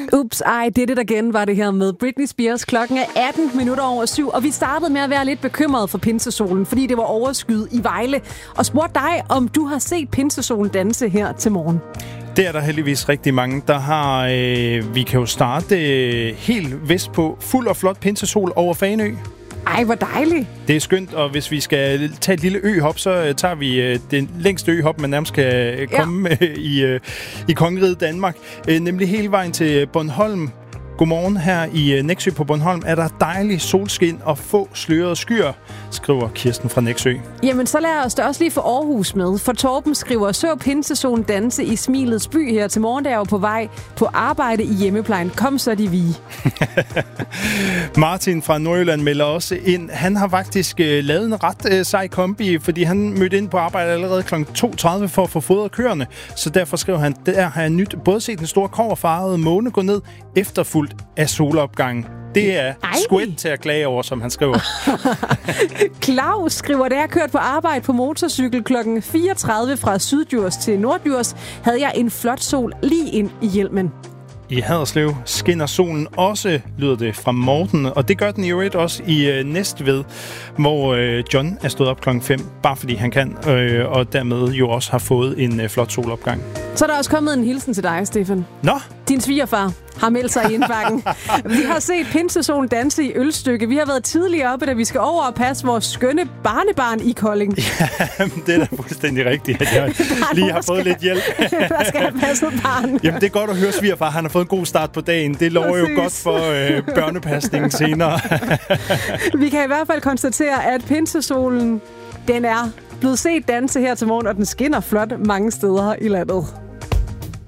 Oops, I did it again, var det her med Britney Spears. Klokken er 7:18, og vi startede med at være lidt bekymret for pinsesolen, fordi det var overskyet i Vejle. Og spurgte dig, om du har set pinsesolen danse her til morgen. Det er der heldigvis rigtig mange, der har. Vi kan jo starte helt vest på fuld og flot pinsesol over Fanø. Ej, hvor dejligt. Det er skønt, og hvis vi skal tage et lille øhop, så tager vi den længste øhop, man nærmest kan komme i kongeriget Danmark. Nemlig hele vejen til Bornholm. Godmorgen her i Nexø på Bornholm. Er der dejlig solskin og få slørede skyer, skriver Kirsten fra Nexø. Jamen, så lad os da også lige få Aarhus med. For Torben skriver, så pinsesolen danse i Smilets by her til morgen, der er jo på vej på arbejde i hjemmeplejen. Kom så de vi. Martin fra Nordjylland melder også ind. Han har faktisk lavet en ret sej kombi, fordi han mødte ind på arbejde allerede kl. 2:30 for at få fodret køerne. Så derfor skriver han, der har jeg nyt både set den store kobberfarvede måne gå ned, efterfulgt af solopgangen. Det er sgu til at klage over, som han skriver. Claus skriver, da jeg kørte på arbejde på motorcykel kl. 34 fra Syddjurs til Norddjurs, havde jeg en flot sol lige ind i hjelmen. I Haderslev skinner solen også, lyder det fra Morten, og det gør den i øvrigt også i Næstved, hvor John er stået op klokken 5, bare fordi han kan, og dermed jo også har fået en flot solopgang. Så er der også kommet en hilsen til dig, Stefan. Nå? Din svigerfar har meldt sig i indbakken. Vi har set pinsesolen danse i Ølstykke. Vi har været tidligere oppe, da vi skal over og passe vores skønne barnebarn i Kolding. Ja, det er da fuldstændig rigtigt, at jeg lige har fået lidt hjælp. Der skal have passet barn. Jamen, det er godt at høre, svigerfar. Han har fået en god start på dagen. Det lover jo godt for børnepasningen senere. Vi kan i hvert fald konstatere, at pinsesolen, den er blevet set danse her til morgen, og den skinner flot mange steder i landet.